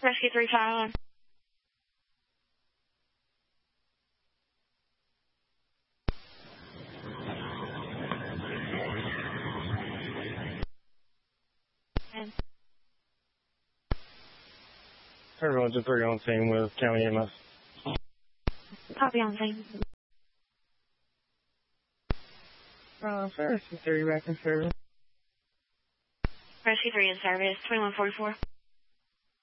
Rescue 3 fire alarm. Everyone's just 3 on scene with County EMS. Copy on scene. Rescue 3 back in service. Rescue 3 in service, 2144.